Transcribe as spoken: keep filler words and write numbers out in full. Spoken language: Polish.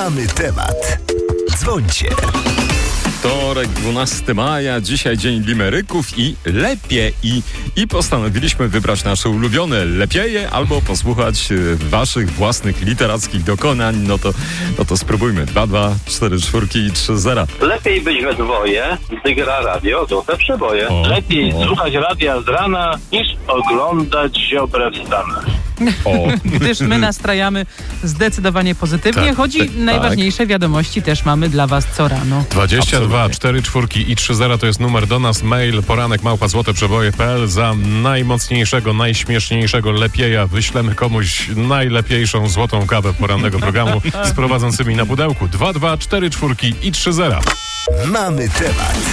Mamy temat. Dzwońcie. Wtorek, dwunastego maja, dzisiaj dzień limeryków i lepiej. I, I postanowiliśmy wybrać nasze ulubione lepieje albo posłuchać waszych własnych literackich dokonań. No to, no to spróbujmy. dwa, dwa, cztery, cztery i trzy zera. Lepiej być we dwoje, gdy gra radio, złote przeboje. O, Lepiej o. słuchać radia z rana, niż oglądać Ziobrę w Stanach. O, Gdyż my nastrajamy zdecydowanie pozytywnie, Tak, choć tak. najważniejsze wiadomości też mamy dla was co rano. dwadzieścia dwa, Absolutnie. cztery, cztery i trzy zera to jest numer do nas. Mail poranek małpa złote przeboje kropka p l. Za najmocniejszego, najśmieszniejszego lepieja wyślemy komuś najlepiejszą złotą kawę porannego programu z prowadzącymi na pudełku. dwa, dwa, cztery, cztery i trzy zera. Mamy temat.